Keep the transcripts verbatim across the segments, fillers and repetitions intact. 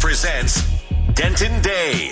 presents Denton Day.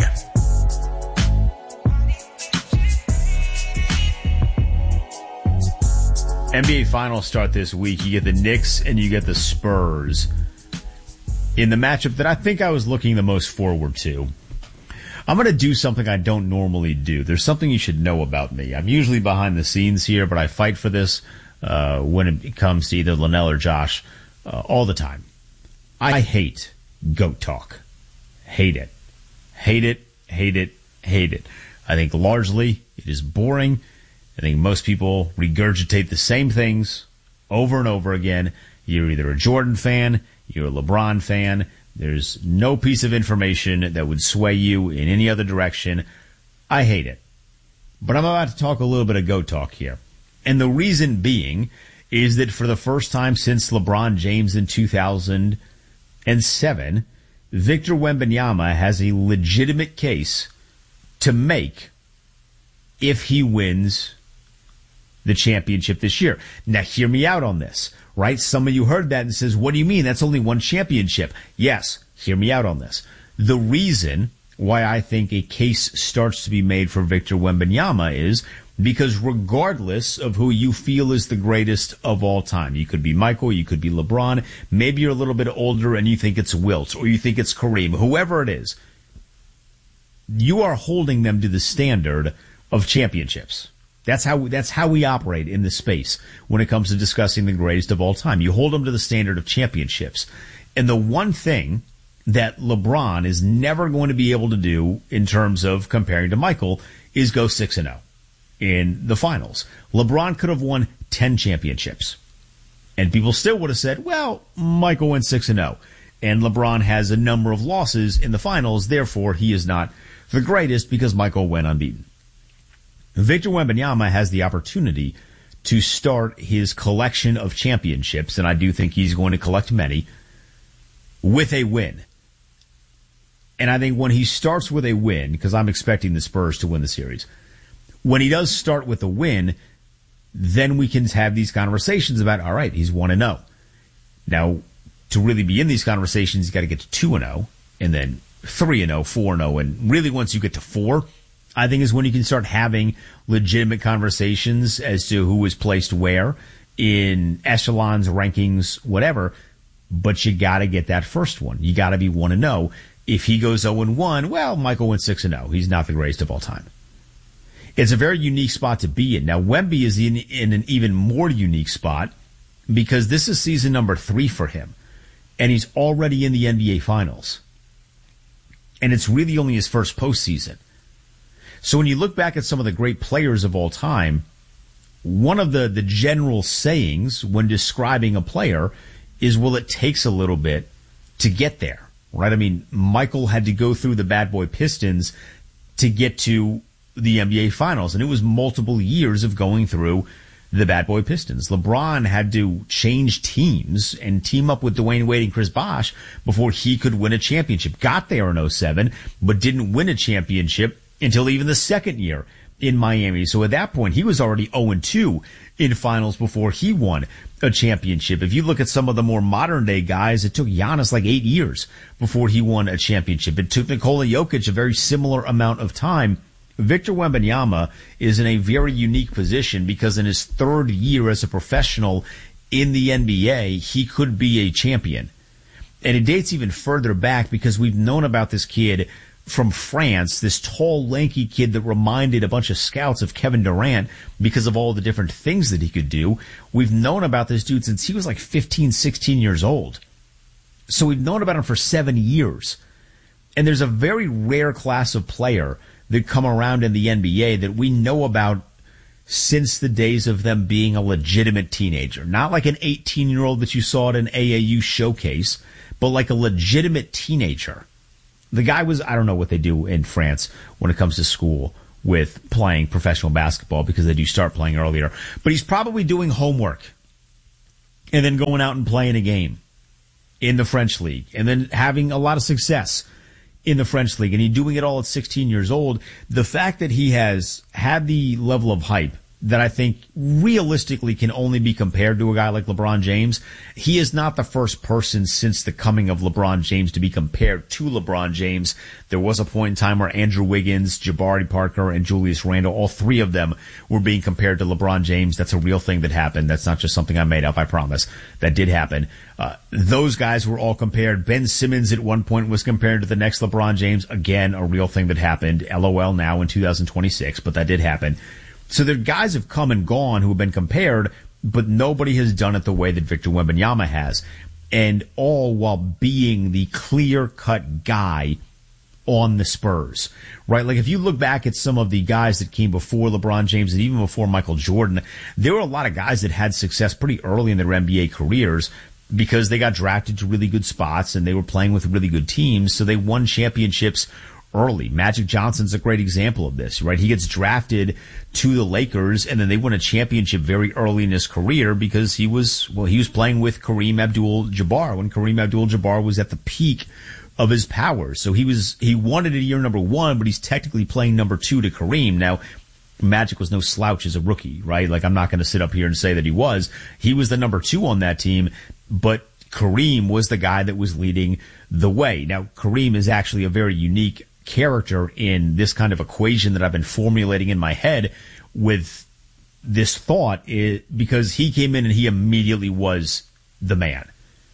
N B A Finals start this week. You get the Knicks and you get the Spurs in the matchup that I think I was looking the most forward to. I'm going to do something I don't normally do. There's something you should know about me. I'm usually behind the scenes here, but I fight for this uh, when it comes to either Linnell or Josh uh, all the time. I hate GOAT talk. Hate it. Hate it, hate it, hate it. I think largely it is boring. I think most people regurgitate the same things over and over again. You're either a Jordan fan, you're a LeBron fan. There's no piece of information that would sway you in any other direction. I hate it. But I'm about to talk a little bit of GOAT talk here. And the reason being is that for the first time since LeBron James in two thousand seven, Victor Wembanyama has a legitimate case to make if he wins the championship this year. Now, hear me out on this, right? Some of you heard that and says, what do you mean? That's only one championship. Yes, hear me out on this. The reason why I think a case starts to be made for Victor Wembanyama is because regardless of who you feel is the greatest of all time, you could be Michael, you could be LeBron, maybe you're a little bit older and you think it's Wilt or you think it's Kareem, whoever it is, you are holding them to the standard of championships. That's how that's how we operate in this space when it comes to discussing the greatest of all time. You hold them to the standard of championships. And the one thing that LeBron is never going to be able to do in terms of comparing to Michael is go six and oh in the finals. LeBron could have won ten championships. And people still would have said, well, Michael went six and oh. And LeBron has a number of losses in the finals, therefore he is not the greatest because Michael went unbeaten. Victor Wembanyama has the opportunity to start his collection of championships, and I do think he's going to collect many, with a win. And I think when he starts with a win, because I'm expecting the Spurs to win the series, when he does start with a win, then we can have these conversations about, all right, he's one and oh. Now, to really be in these conversations, he's got to get to two and oh, and then three and oh, four and oh, and really once you get to four, I think is when you can start having legitimate conversations as to who is placed where in echelons, rankings, whatever. But you got to get that first one. You got to be one and oh. If he goes oh and one, well, Michael went six and oh. He's not the greatest of all time. It's a very unique spot to be in. Now, Wemby is in, in an even more unique spot because this is season number three for him. And he's already in the N B A Finals. And it's really only his first postseason. So when you look back at some of the great players of all time, one of the, the general sayings when describing a player is, well, it takes a little bit to get there, right? I mean, Michael had to go through the bad boy Pistons to get to the N B A Finals, and it was multiple years of going through the bad boy Pistons. LeBron had to change teams and team up with Dwayne Wade and Chris Bosh before he could win a championship. Got there in oh seven, but didn't win a championship until even the second year in Miami. So at that point, he was already oh and two in finals before he won a championship. If you look at some of the more modern day guys, it took Giannis like eight years before he won a championship. It took Nikola Jokic a very similar amount of time. Victor Wembanyama is in a very unique position because in his third year as a professional in the N B A, he could be a champion. And it dates even further back because we've known about this kid from France, this tall, lanky kid that reminded a bunch of scouts of Kevin Durant because of all the different things that he could do. We've known about this dude since he was like fifteen, sixteen years old. So we've known about him for seven years. And there's a very rare class of player that come around in the N B A that we know about since the days of them being a legitimate teenager. Not like an eighteen-year-old that you saw at an A A U showcase, but like a legitimate teenager. The guy was, I don't know what they do in France when it comes to school with playing professional basketball because they do start playing earlier. But he's probably doing homework and then going out and playing a game in the French league and then having a lot of success in the French league. And he's doing it all at sixteen years old. The fact that he has had the level of hype that I think realistically can only be compared to a guy like LeBron James. He is not the first person since the coming of LeBron James to be compared to LeBron James. There was a point in time where Andrew Wiggins, Jabari Parker, and Julius Randle, all three of them were being compared to LeBron James. That's a real thing that happened. That's not just something I made up, I promise. That did happen. Uh, those guys were all compared. Ben Simmons at one point was compared to the next LeBron James. Again, a real thing that happened. LOL now in two thousand twenty-six, but that did happen. So the guys have come and gone who have been compared, but nobody has done it the way that Victor Wembanyama has. And all while being the clear-cut guy on the Spurs, right? Like if you look back at some of the guys that came before LeBron James and even before Michael Jordan, there were a lot of guys that had success pretty early in their N B A careers because they got drafted to really good spots and they were playing with really good teams. So they won championships early. Magic Johnson's a great example of this, right? He gets drafted to the Lakers and then they win a championship very early in his career because he was, well, he was playing with Kareem Abdul-Jabbar when Kareem Abdul-Jabbar was at the peak of his powers. So he was, he won it at year number one, but he's technically playing number two to Kareem. Now, Magic was no slouch as a rookie, right? Like I'm not going to sit up here and say that he was. He was the number two on that team, but Kareem was the guy that was leading the way. Now, Kareem is actually a very unique character in this kind of equation that I've been formulating in my head with this thought is because he came in and he immediately was the man.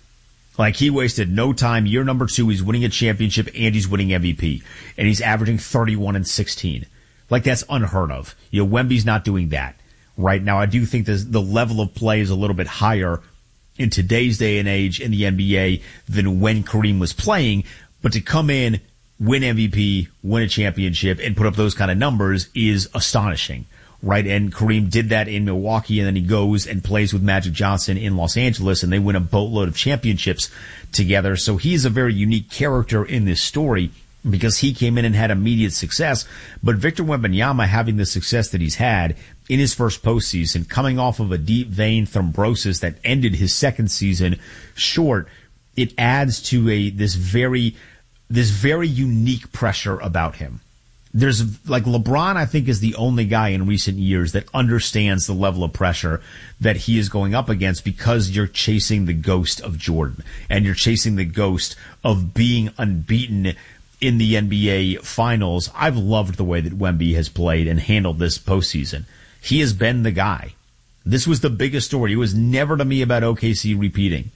Like he wasted no time. Year number two, he's winning a championship and he's winning M V P and he's averaging thirty-one and sixteen. Like that's unheard of. You know, Wemby's not doing that right now. I do think the the level of play is a little bit higher in today's day and age in the N B A than when Kareem was playing, but to come in, win M V P, win a championship, and put up those kind of numbers is astonishing, right? And Kareem did that in Milwaukee, and then he goes and plays with Magic Johnson in Los Angeles, and they win a boatload of championships together. So he's a very unique character in this story because he came in and had immediate success. But Victor Wembanyama having the success that he's had in his first postseason, coming off of a deep vein thrombosis that ended his second season short, it adds to a this very this very unique pressure about him. There's like LeBron, I think, is the only guy in recent years that understands the level of pressure that he is going up against because you're chasing the ghost of Jordan and you're chasing the ghost of being unbeaten in the N B A finals. I've loved the way that Wemby has played and handled this postseason. He has been the guy. This was the biggest story. It was never to me about O K C repeating.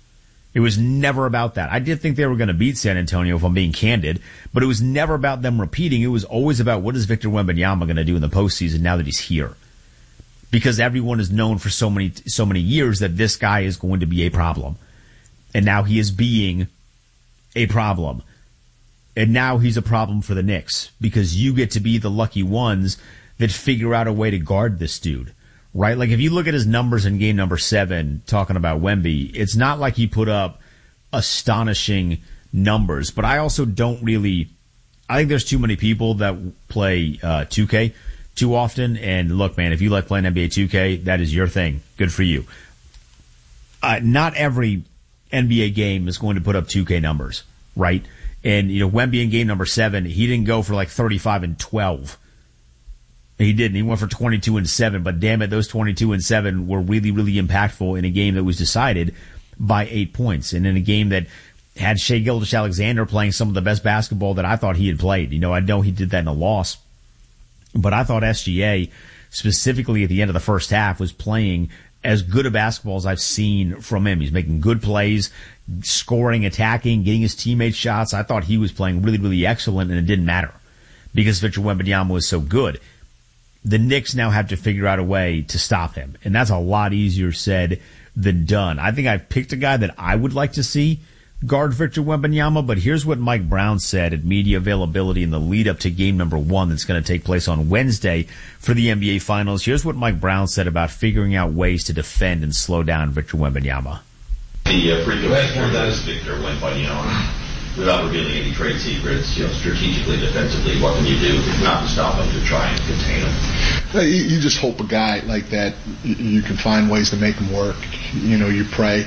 It was never about that. I did think they were going to beat San Antonio, if I'm being candid, but it was never about them repeating. It was always about what is Victor Wembanyama going to do in the postseason now that he's here. Because everyone has known for so many, so many years that this guy is going to be a problem. And now he is being a problem. And now he's a problem for the Knicks because you get to be the lucky ones that figure out a way to guard this dude. Right? Like if you look at his numbers in game number seven, talking about Wemby, it's not like he put up astonishing numbers, but I also don't really, I think there's too many people that play uh, two K too often. And look, man, if you like playing N B A two K, that is your thing. Good for you. Uh, not every N B A game is going to put up two K numbers, right? And, you know, Wemby in game number seven, he didn't go for like thirty-five and twelve. He didn't. He went for twenty-two and seven, but damn it, those twenty-two and seven were really, really impactful in a game that was decided by eight points. And in a game that had Shai Gilgeous-Alexander playing some of the best basketball that I thought he had played. You know, I know he did that in a loss, but I thought S G A, specifically at the end of the first half, was playing as good a basketball as I've seen from him. He's making good plays, scoring, attacking, getting his teammates shots. I thought he was playing really, really excellent, and it didn't matter because Victor Wembanyama was so good. The Knicks now have to figure out a way to stop him, and that's a lot easier said than done. I think I've picked a guy that I would like to see guard Victor Wembanyama, but here's what Mike Brown said at media availability in the lead up to game number one that's going to take place on Wednesday for the N B A Finals. Here's what Mike Brown said about figuring out ways to defend and slow down Victor Wembanyama. The uh, free throw is Victor Wembanyama. Without revealing any trade secrets, you know, strategically, defensively, what can you do not to stop him, to try and contain him? You, you just hope a guy like that, you, you can find ways to make him work. You know, you pray.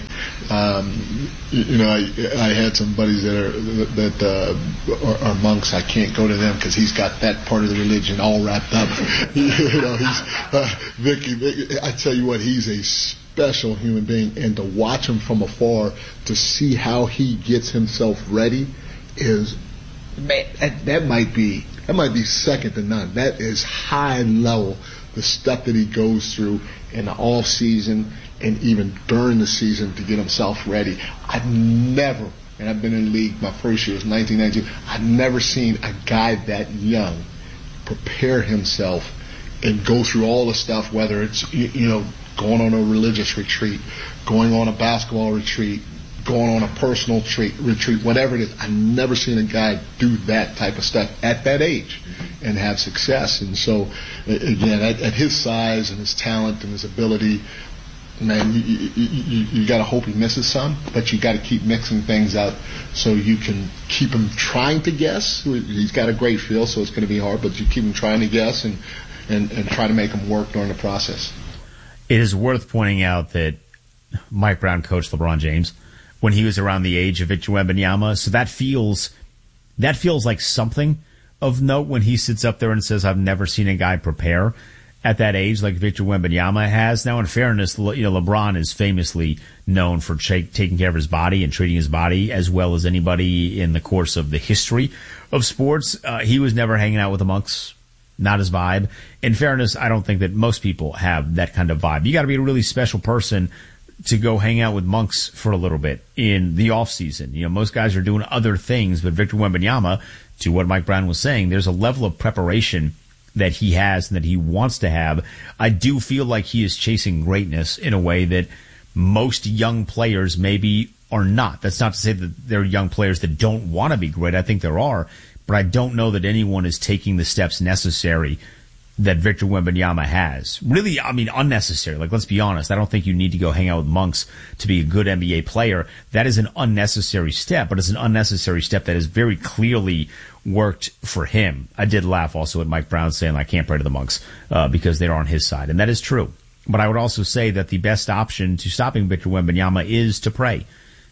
Um, you, you know, I, I had some buddies that are that uh, are, are monks. I can't go to them because he's got that part of the religion all wrapped up. you know, he's uh, Vicky, Vicky. I tell you what, he's a special human being, and to watch him from afar, to see how he gets himself ready, is man, that, that might be. That might be second to none. That is high level, the stuff that he goes through in the off season and even during the season to get himself ready. I've never, and I've been in the league, my first year was nineteen ninety-two, I've never seen a guy that young prepare himself and go through all the stuff, whether it's, you know, going on a religious retreat, going on a basketball retreat, going on a personal treat, retreat, whatever it is. I've never seen a guy do that type of stuff at that age and have success. And so, again, at, at his size and his talent and his ability, man, you, you, you, you got to hope he misses some, but you got to keep mixing things up so you can keep him trying to guess. He's got a great feel, so it's going to be hard, but you keep him trying to guess and, and, and try to make him work during the process. It is worth pointing out that Mike Brown coached LeBron James when he was around the age of Victor Wembanyama. So that feels, that feels like something of note when he sits up there and says, I've never seen a guy prepare at that age like Victor Wembanyama has. Now, in fairness, you know, LeBron is famously known for ch- taking care of his body and treating his body as well as anybody in the course of the history of sports. Uh, he was never hanging out with the monks. Not his vibe. In fairness, I don't think that most people have that kind of vibe. You got to be a really special person to go hang out with monks for a little bit in the off season. You know, most guys are doing other things, but Victor Wembanyama, to what Mike Brown was saying, there's a level of preparation that he has and that he wants to have. I do feel like he is chasing greatness in a way that most young players maybe are not. That's not to say that there are young players that don't want to be great. I think there are, but I don't know that anyone is taking the steps necessary that Victor Wembanyama has. Really, I mean, unnecessary. Like, let's be honest. I don't think you need to go hang out with monks to be a good N B A player. That is an unnecessary step, but it's an unnecessary step that has very clearly worked for him. I did laugh also at Mike Brown saying, I can't pray to the monks, uh, because they're on his side. And that is true. But I would also say that the best option to stopping Victor Wembanyama is to pray.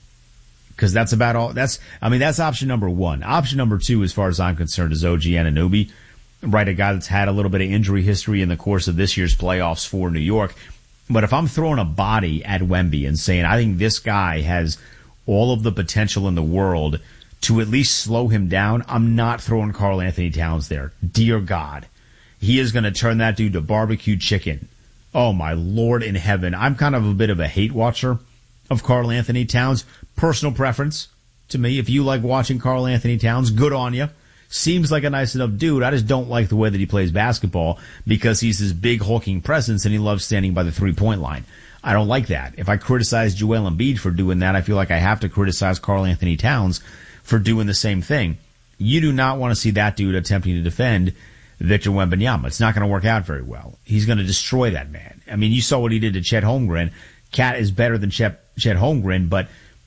Because that's about all. That's, I mean, that's option number one. Option number two, as far as I'm concerned, is O G Anunoby. Right, a guy that's had a little bit of injury history in the course of this year's playoffs for New York. But if I'm throwing a body at Wemby and saying, I think this guy has all of the potential in the world to at least slow him down, I'm not throwing Karl Anthony Towns there. Dear God. He is going to turn that dude to barbecue chicken. Oh, my Lord in heaven. I'm kind of a bit of a hate watcher of Karl Anthony Towns. Personal preference to me. If you like watching Karl Anthony Towns, good on you. Seems like a nice enough dude. I just don't like the way that he plays basketball because he's this big hulking presence and he loves standing by the three-point line. I don't like that. If I criticize Joel Embiid for doing that, I feel like I have to criticize Karl Anthony Towns for doing the same thing. You do not want to see that dude attempting to defend Victor Wembanyama. It's not going to work out very well. He's going to destroy that man. I mean, you saw what he did to Chet Holmgren. Cat is better than Chet, Chet Holmgren, but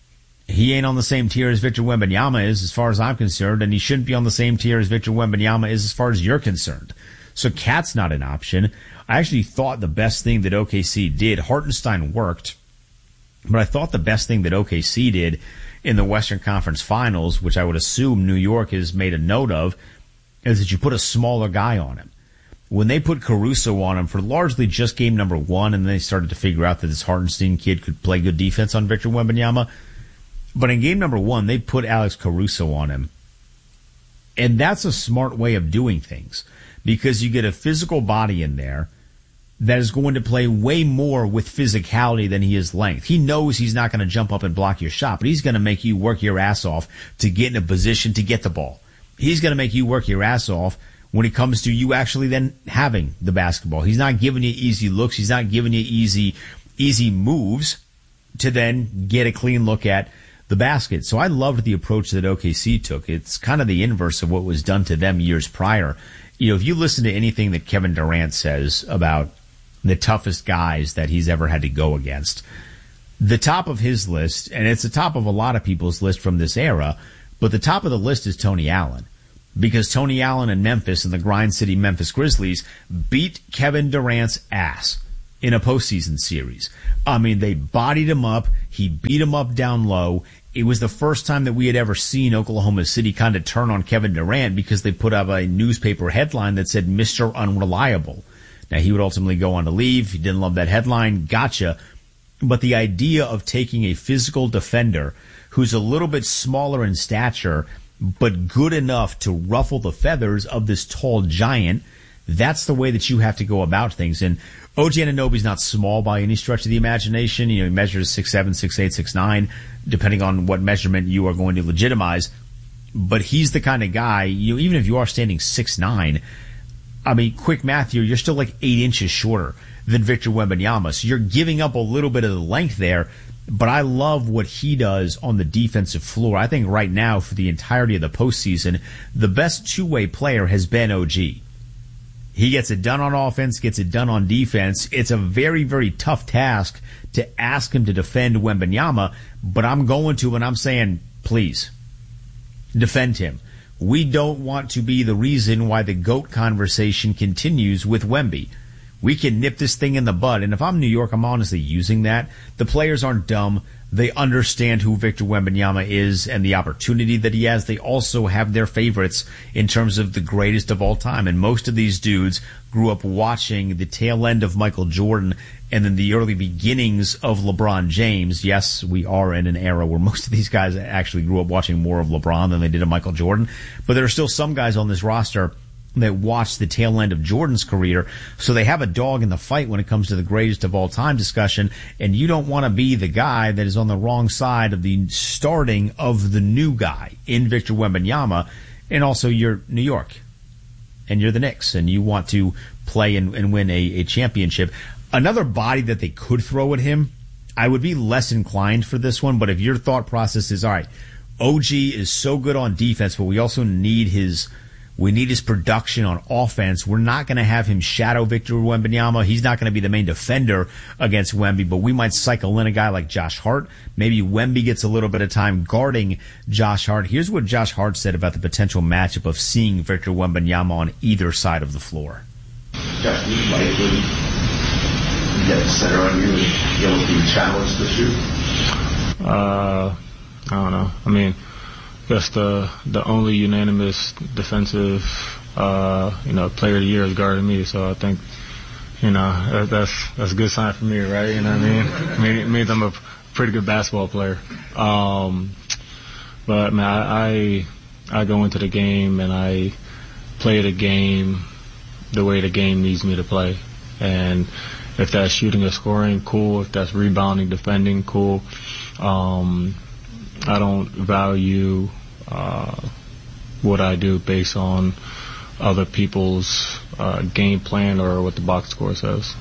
he ain't on the same tier as Victor Wembanyama is as far as I'm concerned, and he shouldn't be on the same tier as Victor Wembanyama is as far as you're concerned. So Cat's not an option. I actually thought the best thing that O K C did, Hartenstein worked, but I thought the best thing that O K C did in the Western Conference Finals, which I would assume New York has made a note of, is that you put a smaller guy on him. When they put Caruso on him for largely just game number one, and then they started to figure out that this Hartenstein kid could play good defense on Victor Wembanyama, but in game number one, they put Alex Caruso on him. And that's a smart way of doing things because you get a physical body in there that is going to play way more with physicality than he is length. He knows he's not going to jump up and block your shot, but he's going to make you work your ass off to get in a position to get the ball. He's going to make you work your ass off when it comes to you actually then having the basketball. He's not giving you easy looks. He's not giving you easy, easy moves to then get a clean look at the basket. So I loved the approach that O K C took. It's kind of the inverse of what was done to them years prior. You know, if you listen to anything that Kevin Durant says about the toughest guys that he's ever had to go against, the top of his list, and it's the top of a lot of people's list from this era, but the top of the list is Tony Allen. because Tony Allen and Memphis and the Grind City Memphis Grizzlies beat Kevin Durant's ass in a postseason series. I mean, they bodied him up. He beat him up down low. It was the first time that we had ever seen Oklahoma City kind of turn on Kevin Durant because they put up a newspaper headline that said Mister Unreliable. Now, he would ultimately go on to leave. He didn't love that headline. Gotcha. But the idea of taking a physical defender who's a little bit smaller in stature but good enough to ruffle the feathers of this tall giant, that's the way that you have to go about things. And O G Anunoby's not small by any stretch of the imagination. You know, he measures six seven, six eight, six nine, depending on what measurement you are going to legitimize. But he's the kind of guy, you know, even if you are standing six nine, I mean, quick math here, you're still like eight inches shorter than Victor Wembanyama. So you're giving up a little bit of the length there. But I love what he does on the defensive floor. I think right now, for the entirety of the postseason, the best two-way player has been O G. He gets it done on offense, gets it done on defense. It's a very, very tough task to ask him to defend Wembanyama, but I'm going to, and I'm saying, please, defend him. We don't want to be the reason why the GOAT conversation continues with Wemby. We can nip this thing in the bud. And if I'm New York, I'm honestly using that. The players aren't dumb. They understand who Victor Wembanyama is and the opportunity that he has. They also have their favorites in terms of the greatest of all time. And most of these dudes grew up watching the tail end of Michael Jordan and then the early beginnings of LeBron James. Yes, we are in an era where most of these guys actually grew up watching more of LeBron than they did of Michael Jordan. But there are still some guys on this roster that watched the tail end of Jordan's career, so they have a dog in the fight when it comes to the greatest of all time discussion, and you don't want to be the guy that is on the wrong side of the starting of the new guy in Victor Wembanyama, and also you're New York, and you're the Knicks, and you want to play and, and win a, a championship. Another body that they could throw at him, I would be less inclined for this one, but if your thought process is, all right, O G is so good on defense, but we also need his We need his production on offense. We're not going to have him shadow Victor Wembanyama. He's not going to be the main defender against Wemby, but we might cycle in a guy like Josh Hart. Maybe Wemby gets a little bit of time guarding Josh Hart. Here's what Josh Hart said about the potential matchup of seeing Victor Wembanyama on either side of the floor. Josh, do you like when you get a center on you and be able to be challenged to shoot? Uh, I don't know. I mean, That's the the only unanimous defensive, uh, you know, player of the year is guarding me. So I think, you know, that, that's that's a good sign for me, right? You know what I mean? I mean it means I'm a pretty good basketball player. Um, but man, I, I I go into the game and I play the game the way the game needs me to play. And if that's shooting or scoring, cool. If that's rebounding, defending, cool. Um, I don't value uh, what I do based on other people's uh, game plan or what the box score says.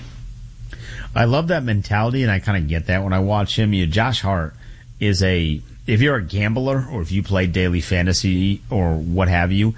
I love that mentality, and I kind of get that when I watch him. You know, Josh Hart is a, if you're a gambler or if you play daily fantasy or what have you,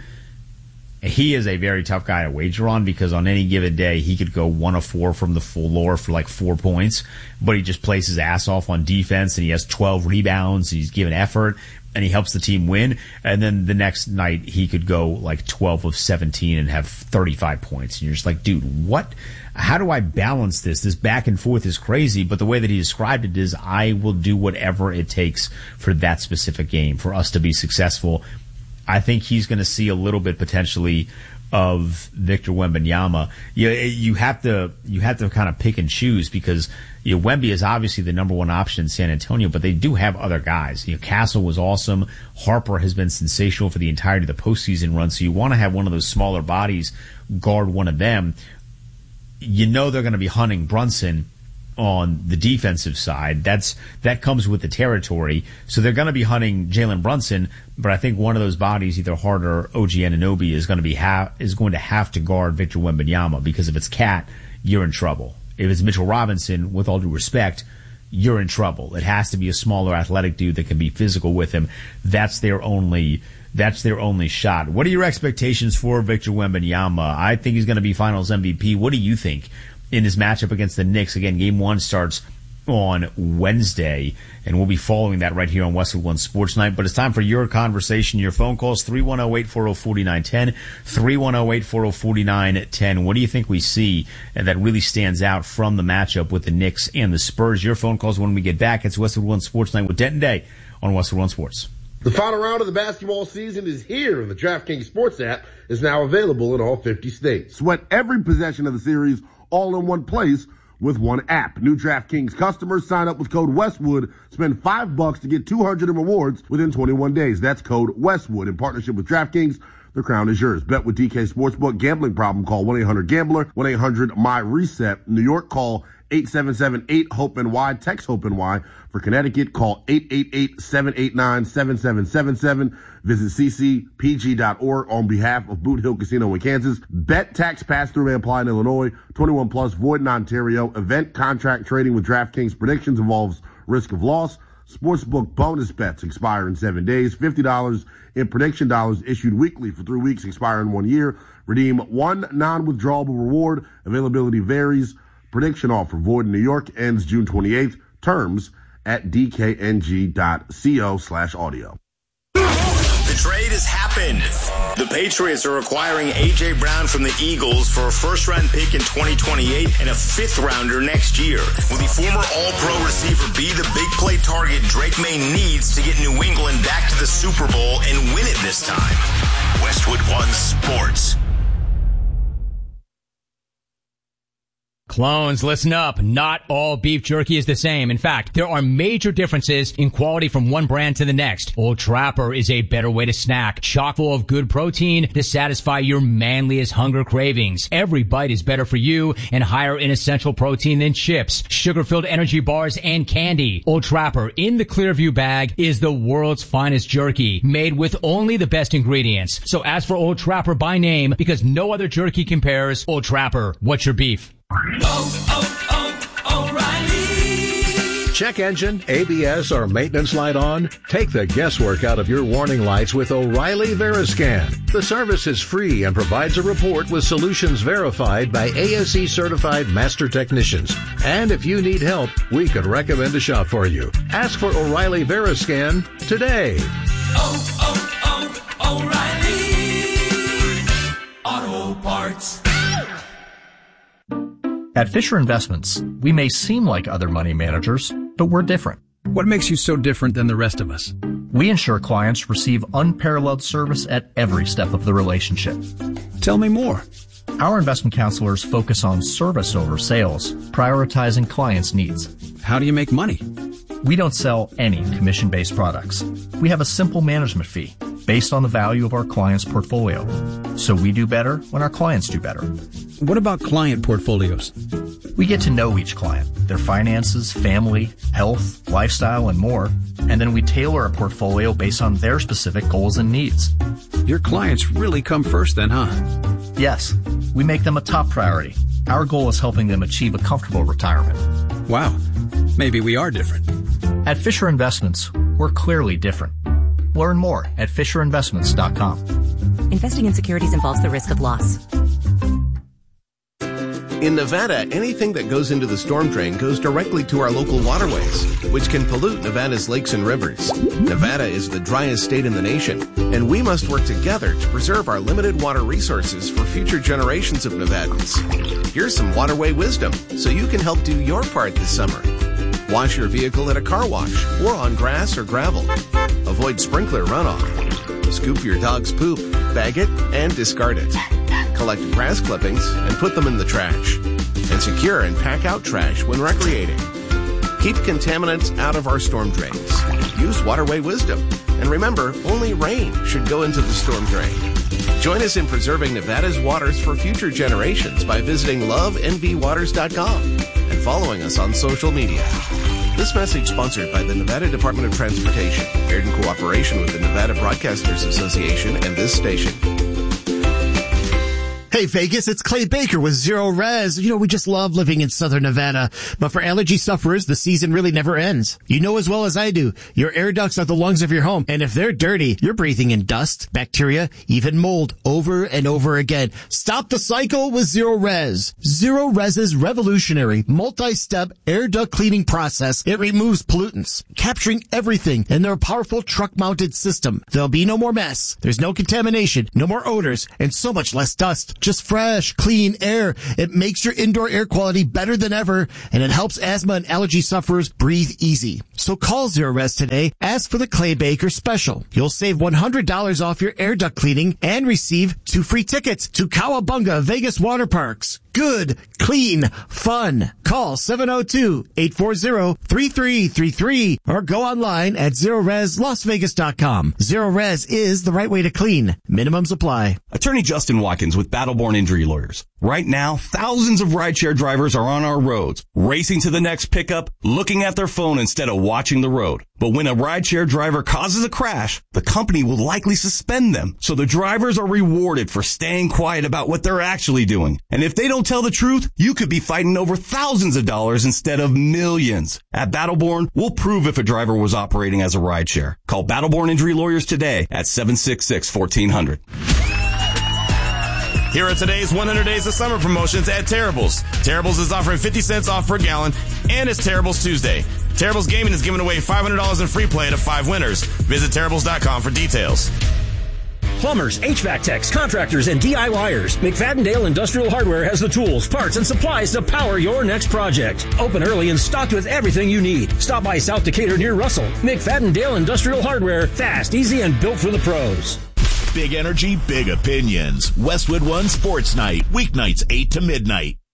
he is a very tough guy to wager on because on any given day he could go one of four from the floor for like four points, but he just plays his ass off on defense and he has twelve rebounds, he's given effort, and he helps the team win. And then the next night he could go like twelve of seventeen and have thirty-five points. And you're just like, dude, what? How do I balance this? This back and forth is crazy, but the way that he described it is I will do whatever it takes for that specific game, for us to be successful. I think he's going to see a little bit potentially of Victor Wembanyama. You, you have to you have to kind of pick and choose because you know, Wemby is obviously the number one option in San Antonio, but they do have other guys. You know, Castle was awesome. Harper has been sensational for the entirety of the postseason run. So you want to have one of those smaller bodies guard one of them. You know they're going to be hunting Brunson on the defensive side. That's that comes with the territory. So they're going to be hunting Jalen Brunson, but I think one of those bodies, either Hart or O G Anunoby, is going to be ha- is going to have to guard Victor Wembanyama because if it's Cat, you're in trouble. If it's Mitchell Robinson, with all due respect, you're in trouble. It has to be a smaller, athletic dude that can be physical with him. That's their only. That's their only shot. What are your expectations for Victor Wembanyama? I think he's going to be Finals M V P. What do you think in his matchup against the Knicks? Again, game one starts on Wednesday, and we'll be following that right here on Westwood One Sports Night. But it's time for your conversation, your phone calls, three one zero, eight four zero, four nine one zero, three one zero, eight four zero, four nine one zero. What do you think we see that really stands out from the matchup with the Knicks and the Spurs? Your phone calls when we get back. It's Westwood One Sports Night with Denton Day on Westwood One Sports. The final round of the basketball season is here, and the DraftKings Sports app is now available in all fifty states. Sweat every possession of the series all in one place with one app. New DraftKings customers sign up with code Westwood, spend five bucks to get two hundred in rewards within twenty-one days. That's code Westwood. In partnership with DraftKings, the crown is yours. Bet with D K Sportsbook. Gambling problem? Call one eight hundred gambler, one eight hundred M Y reset. New York, call eight seven seven, eight, HOPE N Y. Text HOPE N Y. For Connecticut, call eight eight eight, seven eight nine, seven seven seven seven. Visit c c p g dot org on behalf of Boot Hill Casino in Kansas. Bet tax pass-through may apply in Illinois. twenty-one plus, void in Ontario. Event contract trading with DraftKings predictions involves risk of loss. Sportsbook bonus bets expire in seven days. fifty dollars in prediction dollars issued weekly for three weeks, expire in one year. Redeem one non-withdrawable reward. Availability varies. Prediction offer void in New York, ends June twenty-eighth. Terms at d k n g dot co slash audio. The trade has happened. The Patriots are acquiring A J. Brown from the Eagles for a first-round pick in twenty twenty-eight and a fifth-rounder next year. Will the former All-Pro receiver be the big play target Drake May needs to get New England back to the Super Bowl and win it this time? Westwood One Sports. Clones, listen up. Not all beef jerky is the same. In fact, there are major differences in quality from one brand to the next. Old Trapper is a better way to snack, chock full of good protein to satisfy your manliest hunger cravings. Every bite is better for you and higher in essential protein than chips, sugar-filled energy bars, and candy. Old Trapper in the Clearview bag is the world's finest jerky, made with only the best ingredients. So ask for Old Trapper by name because no other jerky compares. Old Trapper, what's your beef? Oh, oh, oh, O'Reilly. Check engine, A B S, or maintenance light on? Take the guesswork out of your warning lights with O'Reilly Veriscan. The service is free and provides a report with solutions verified by A S E certified master technicians. And if you need help, we could recommend a shop for you. Ask for O'Reilly Veriscan today. Oh, oh, oh, O'Reilly Auto Parts. At Fisher Investments, we may seem like other money managers, but we're different. What makes you so different than the rest of us? We ensure clients receive unparalleled service at every step of the relationship. Tell me more. Our investment counselors focus on service over sales, prioritizing clients' needs. How do you make money? We don't sell any commission-based products. We have a simple management fee based on the value of our client's portfolio. So we do better when our clients do better. What about client portfolios? We get to know each client, their finances, family, health, lifestyle, and more, and then we tailor a portfolio based on their specific goals and needs. Your clients really come first then, huh? Yes, we make them a top priority. Our goal is helping them achieve a comfortable retirement. Wow, maybe we are different. At Fisher Investments, we're clearly different. Learn more at fisher investments dot com. Investing in securities involves the risk of loss. In Nevada, anything that goes into the storm drain goes directly to our local waterways, which can pollute Nevada's lakes and rivers. Nevada is the driest state in the nation, and we must work together to preserve our limited water resources for future generations of Nevadans. Here's some waterway wisdom so you can help do your part this summer. Wash your vehicle at a car wash or on grass or gravel. Avoid sprinkler runoff. Scoop your dog's poop, bag it, and discard it. Collect grass clippings and put them in the trash. And secure and pack out trash when recreating. Keep contaminants out of our storm drains. Use waterway wisdom. And remember, only rain should go into the storm drain. Join us in preserving Nevada's waters for future generations by visiting love n v waters dot com and following us on social media. This message sponsored by the Nevada Department of Transportation, aired in cooperation with the Nevada Broadcasters Association and this station. Hey Vegas, it's Clay Baker with Zero Res. You know, we just love living in Southern Nevada. But for allergy sufferers, the season really never ends. You know as well as I do, your air ducts are the lungs of your home. And if they're dirty, you're breathing in dust, bacteria, even mold over and over again. Stop the cycle with Zero Res. Zero Res's revolutionary multi-step air duct cleaning process. It removes pollutants, capturing everything in their powerful truck-mounted system. There'll be no more mess. There's no contamination, no more odors, and so much less dust. Just fresh, clean air. It makes your indoor air quality better than ever, and it helps asthma and allergy sufferers breathe easy. So call Zero Res today. Ask for the Clay Baker special. You'll save one hundred dollars off your air duct cleaning and receive two free tickets to Cowabunga Vegas Water Parks. Good, clean, fun. Call seven oh two, eight four zero, three three three three or go online at zero res las vegas dot com. Zero Res is the right way to clean. Minimums apply. Attorney Justin Watkins with Battleborn Injury Lawyers. Right now, thousands of rideshare drivers are on our roads, racing to the next pickup, looking at their phone instead of watching the road. But when a rideshare driver causes a crash, the company will likely suspend them. So the drivers are rewarded for staying quiet about what they're actually doing. And if they don't tell the truth, you could be fighting over thousands of dollars instead of millions. At Battleborn, we'll prove if a driver was operating as a rideshare. Call Battleborn Injury Lawyers today at seven six six, one four zero zero. Here are today's one hundred Days of Summer promotions at Terribles. Terribles is offering fifty cents off per gallon, and it's Terribles Tuesday. Terribles Gaming is giving away five hundred dollars in free play to five winners. Visit terribles dot com for details. Plumbers, H V A C techs, contractors, and D I Y ers. McFadden Industrial Hardware has the tools, parts, and supplies to power your next project. Open early and stocked with everything you need. Stop by South Decatur near Russell. McFadden Industrial Hardware. Fast, easy, and built for the pros. Big energy, big opinions. Westwood One Sports Night, weeknights eight to midnight.